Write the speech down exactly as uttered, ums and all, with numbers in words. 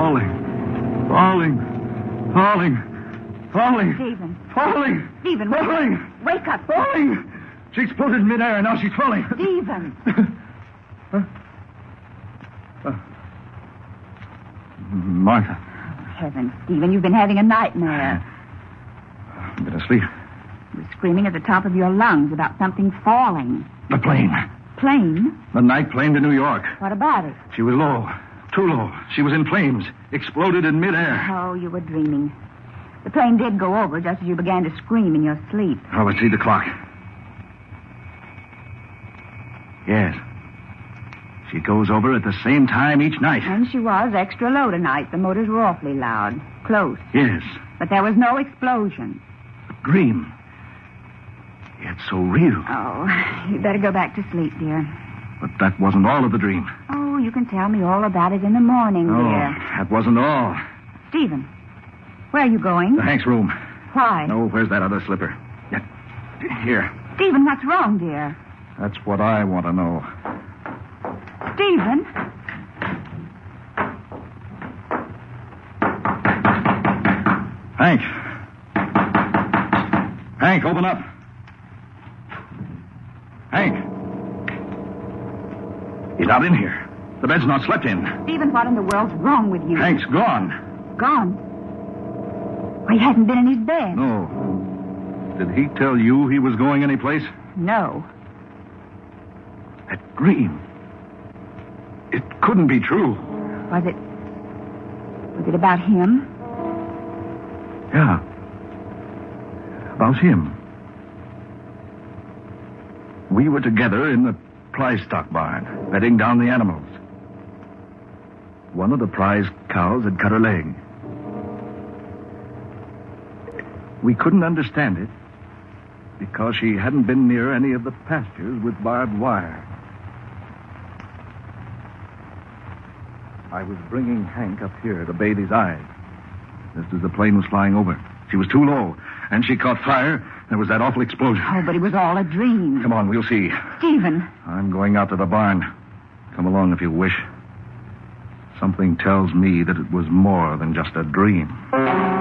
Falling. Falling. Falling. Falling. Stephen. Falling. Stephen. Falling. Wake up. Falling. She exploded in midair, and now she's falling. Stephen. Huh? Uh, Martha. Heavens, Stephen, you've been having a nightmare. I'm going to sleep. You were screaming at the top of your lungs about something falling. The plane. Plane? The night plane to New York. What about it? She was low. Too low. She was in flames. Exploded in midair. Oh, you were dreaming. The plane did go over just as you began to scream in your sleep. Oh, let's see the clock. Yes. She goes over at the same time each night. And she was extra low tonight. The motors were awfully loud. Close. Yes. But there was no explosion. A dream. It's so real. Oh, you better go back to sleep, dear. But that wasn't all of the dream. Oh, you can tell me all about it in the morning, Oh, dear. that wasn't all. Stephen, where are you going? To Hank's room. Why? No, where's that other slipper? Yeah. Here. Stephen, what's wrong, dear? That's what I want to know. Stephen? Hank. Hank, open up. Hank. He's not in here. The bed's not slept in. Stephen, what in the world's wrong with you? Hank's gone. Gone? Well, he hasn't been in his bed. No. Did he tell you he was going anyplace? No. That dream. It couldn't be true. Was it... Was it about him? Yeah. About him. We were together in the prize stock barn, bedding down the animals. One of the prize cows had cut her leg. We couldn't understand it because she hadn't been near any of the pastures with barbed wire. I was bringing Hank up here to bathe his eyes just as the plane was flying over. She was too low, and she caught fire. There was that awful explosion. Oh, but it was all a dream. Come on, we'll see. Stephen. I'm going out to the barn. Come along if you wish. Something tells me that it was more than just a dream.